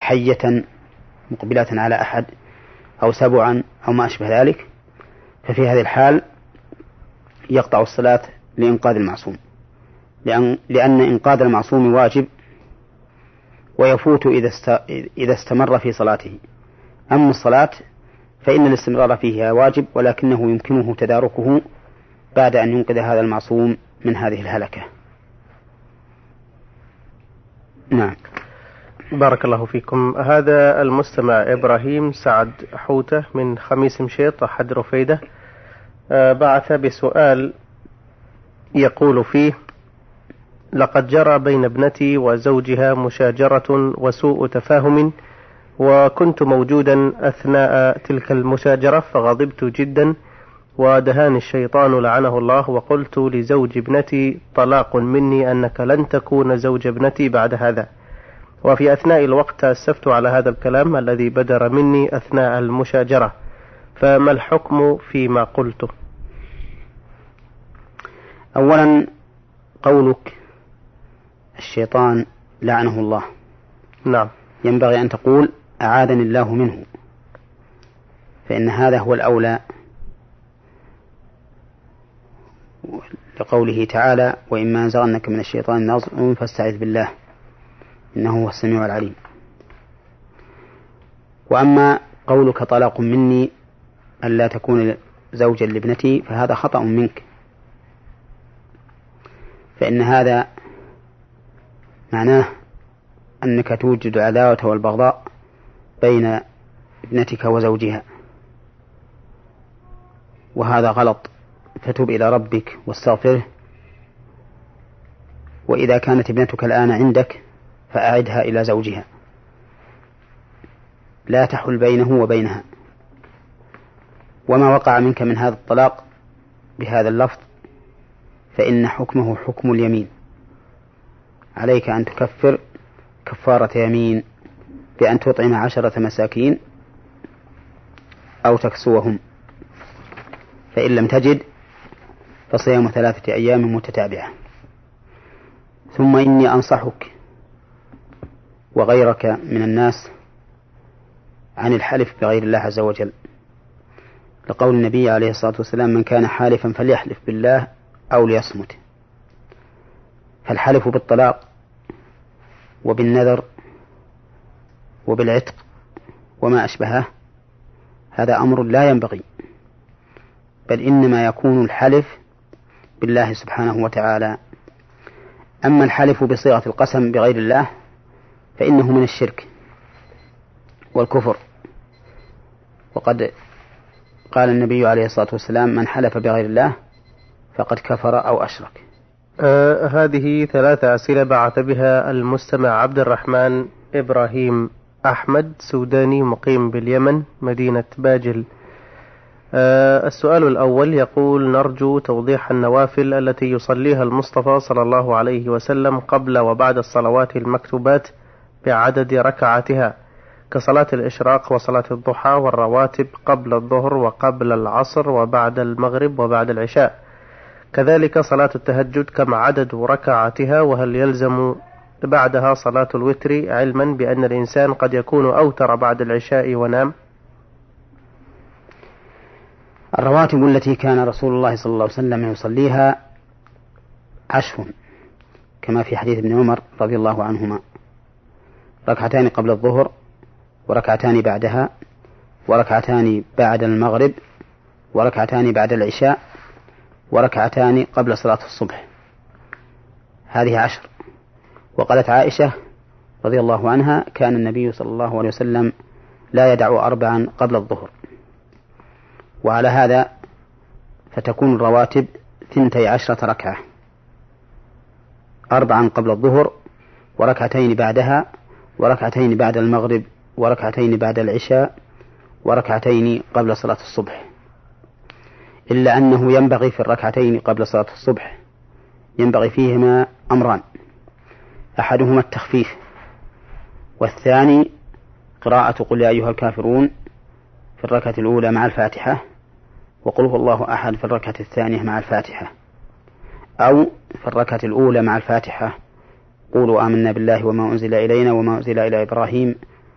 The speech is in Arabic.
حية مقبلة على أحد أو سبعا أو ما أشبه ذلك، ففي هذه الحال يقطع الصلاة لإنقاذ المعصوم، لأن إنقاذ المعصوم واجب ويفوت إذا استمر في صلاته. أما الصلاة فإن الاستمرار فيها واجب، ولكنه يمكنه تداركه بعد أن ينقذ هذا المعصوم من هذه الهلكة. نعم. بارك الله فيكم. هذا المستمع إبراهيم سعد حوتة من خميس مشيط أحد رفيدة بعث بسؤال يقول فيه: لقد جرى بين ابنتي وزوجها مشاجرة وسوء تفاهم، وكنت موجودا أثناء تلك المشاجرة، فغضبت جدا ودهاني الشيطان لعنه الله، وقلت لزوج ابنتي: طلاق مني، أنك لن تكون زوج ابنتي بعد هذا. وفي أثناء الوقت تأسفت على هذا الكلام الذي بدر مني أثناء المشاجرة، فما الحكم فيما قلته؟ أولا قولك الشيطان لعنه الله، نعم، ينبغي أن تقول أعاذني الله منه، فإن هذا هو الأولى، لقوله تعالى: وإما ينزغنك من الشيطان نزغ فاستعذ بالله إنه هو السميع العليم. وأما قولك طلاق مني ألا تكون زوجا لابنتي فهذا خطأ منك، فإن هذا معناه أنك توجد العداوة والبغضاء بين ابنتك وزوجها، وهذا غلط، فتب إلى ربك واستغفره. وإذا كانت ابنتك الآن عندك فأعدها إلى زوجها، لا تحل بينه وبينها. وما وقع منك من هذا الطلاق بهذا اللفظ فإن حكمه حكم اليمين، عليك أن تكفر كفارة يمين بأن تطعم 10 مساكين أو تكسوهم، فإن لم تجد فصيام 3 أيام متتابعة. ثم إني أنصحك وغيرك من الناس عن الحلف بغير الله عز وجل، لقول النبي عليه الصلاة والسلام: من كان حالفا فليحلف بالله أو ليصمت. فالحلف بالطلاق وبالنذر وبالعتق وما أشبهه هذا أمر لا ينبغي، بل إنما يكون الحلف بالله سبحانه وتعالى. أما الحلف بصيغة القسم بغير الله فإنه من الشرك والكفر، وقد قال النبي عليه الصلاة والسلام: من حلف بغير الله فقد كفر أو أشرك. هذه 3 أسئلة بعث بها المستمع عبد الرحمن إبراهيم أحمد، سوداني مقيم باليمن مدينة باجل. السؤال الأول يقول: نرجو توضيح النوافل التي يصليها المصطفى صلى الله عليه وسلم قبل وبعد الصلوات المكتوبات بعدد ركعاتها، كصلاة الإشراق وصلاة الضحى والرواتب قبل الظهر وقبل العصر وبعد المغرب وبعد العشاء، كذلك صلاة التهجد كم عدد ركعاتها، وهل يلزم بعدها صلاة الوتر، علما بأن الإنسان قد يكون أوتر بعد العشاء ونام. الرواتب التي كان رسول الله صلى الله عليه وسلم يصليها 10، كما في حديث ابن عمر رضي الله عنهما: 2 قبل الظهر، وركعتان بعدها، وركعتان بعد المغرب، وركعتان بعد العشاء، وركعتان قبل صلاة الصبح. هذه 10. وقالت عائشة رضي الله عنها: كان النبي صلى الله عليه وسلم لا يدع 4 قبل الظهر. وعلى هذا فتكون الرواتب 12 ركعة: 4 قبل الظهر، وركعتين بعدها، وركعتين بعد المغرب، وركعتين بعد العشاء، وركعتين قبل صلاة الصبح. إلا أنه ينبغي في الركعتين قبل صلاة الصبح ينبغي فيهما أمران: أحدهما التخفيف، والثاني قراءة قل يا أيها الكافرون في الركعة الأولى مع الفاتحة، وقل هو الله أحد في الركعة الثانية مع الفاتحة، أو في الركعة الأولى مع الفاتحة قولوا آمنا بالله وما أنزل إلينا وما أنزل إلى إبراهيم